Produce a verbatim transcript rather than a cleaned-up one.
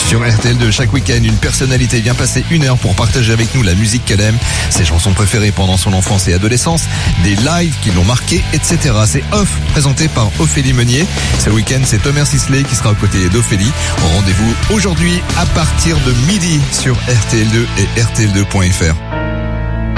Sur R T L deux, chaque week-end, une personnalité vient passer une heure pour partager avec nous la musique qu'elle aime, ses chansons préférées pendant son enfance et adolescence, des lives qui l'ont marqué, et cetera. C'est Off, présenté par Ophélie Meunier. Ce week-end, c'est Thomas Sisley qui sera aux côtés d'Ophélie. Rendez-vous aujourd'hui à partir de midi sur R T L deux et R T L deux point F R.